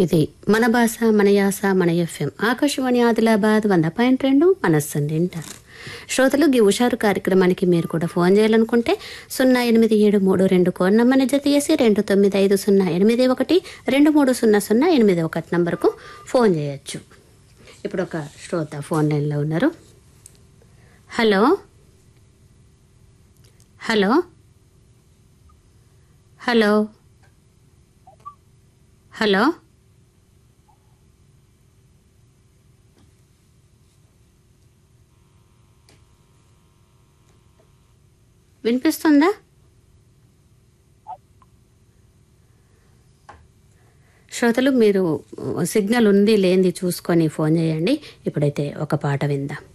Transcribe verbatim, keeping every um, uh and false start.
ఇది మన భాష మన యాస మన ఎఫ్ఎం ఆకాశవాణి ఆదిలాబాద్ వంద పాయింట్ రెండు మనస్సండి వింటారు. శ్రోతలు ఈ హుషారు కార్యక్రమానికి మీరు కూడా ఫోన్ చేయాలనుకుంటే సున్నా ఎనిమిది ఏడు మూడు రెండు కోడ్ నంబర్ని జత చేసి రెండు తొమ్మిది ఐదు సున్నా ఎనిమిది ఒకటి రెండు మూడు సున్నా సున్నా ఎనిమిది ఒకటి నంబర్కు ఫోన్ చేయొచ్చు. ఇప్పుడు ఒక శ్రోత ఫోన్ లైన్లో ఉన్నారు. హలో హలో హలో హలో వినిపిస్తుందా? శ్రోతలు మీరు సిగ్నల్ ఉంది లేనిది చూసుకొని ఫోన్ చేయండి. ఇప్పుడైతే ఒక పాట విందాం.